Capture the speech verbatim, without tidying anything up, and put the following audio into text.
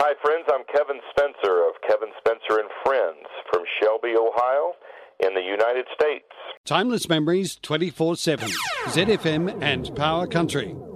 Hi, friends. I'm Kevin Spencer of Kevin Spencer and Friends from Shelby, Ohio, in the United States. Timeless memories twenty-four seven. Z F M and Power Country.